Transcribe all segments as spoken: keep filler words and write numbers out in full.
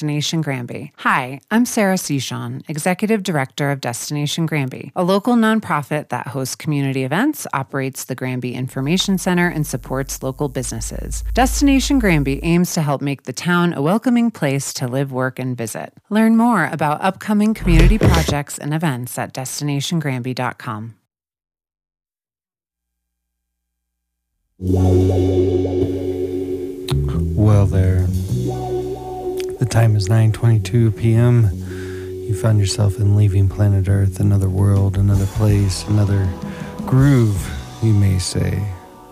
Destination Granby. Hi, I'm Sarah Sechon, Executive Director of Destination Granby, a local nonprofit that hosts community events, operates the Granby Information Center, and supports local businesses. Destination Granby aims to help make the town a welcoming place to live, work, and visit. Learn more about upcoming community projects and events at destination granby dot com. Well, there. The time is nine twenty-two p.m. You found yourself in Leaving Planet Earth, another world, another place, another groove, you may say.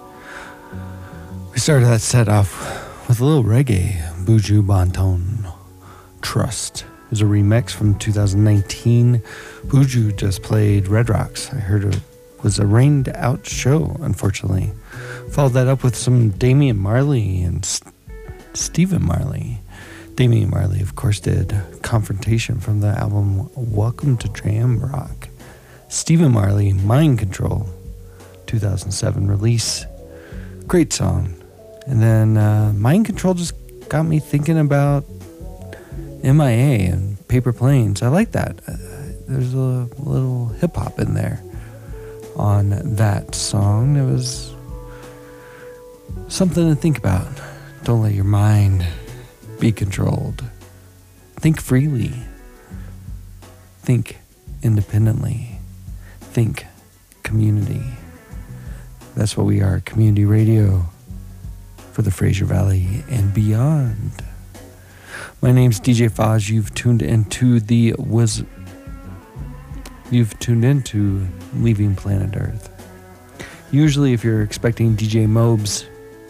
We started that set off with a little reggae, Buju Banton, Trust. It was a remix from two thousand nineteen. Buju just played Red Rocks. I heard it was a rained out show, unfortunately. Followed that up with some Damian Marley and St- Stephen Marley. Damian Marley, of course, did Confrontation from the album Welcome to Jam Rock. Stephen Marley, Mind Control, two thousand seven release. Great song. And then uh, Mind Control just got me thinking about M I A and Paper Planes. I like that. Uh, there's a little hip-hop in there on that song. It was something to think about. Don't let your mind be controlled. Think freely. Think independently. Think community. That's what we are, community radio for the Fraser Valley and beyond. My name's D J Faj. You've tuned into the was You've tuned into Leaving Planet Earth. Usually if you're expecting D J Mobes,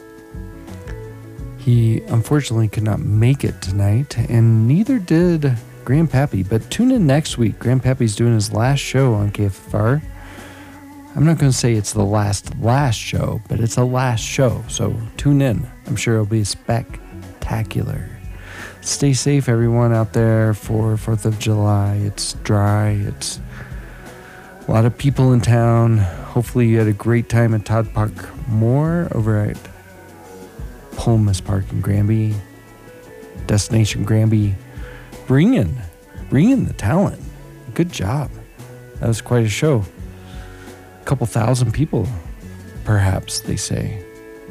he unfortunately could not make it tonight, and neither did Grandpappy. But tune in next week. Grandpappy's doing his last show on K F F R. I'm not going to say it's the last, last show, but it's a last show. So tune in. I'm sure it'll be spectacular. Stay safe, everyone out there, for fourth of July. It's dry. It's a lot of people in town. Hopefully you had a great time at Todd Park Moore over at Pulmus Park in Granby. Destination Granby. Bring in, bring in the talent. Good job. That was quite a show. A couple thousand people, perhaps, they say.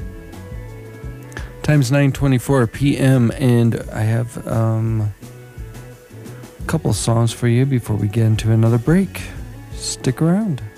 Time's nine twenty-four p.m. and I have um, a couple of songs for you before we get into another break. Stick around.